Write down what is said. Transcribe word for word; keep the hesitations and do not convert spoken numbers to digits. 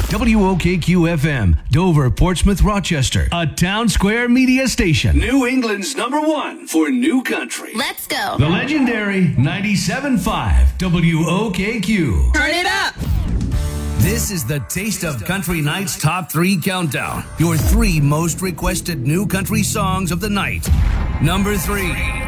W O K Q F M, Dover, Portsmouth, Rochester, a Town Square media station. New England's number one for new country. Let's go. The legendary ninety-seven point five W O K Q. Turn it up. This is the Taste of Country Night's Top three Countdown. Your three most requested new country songs of the night. Number three.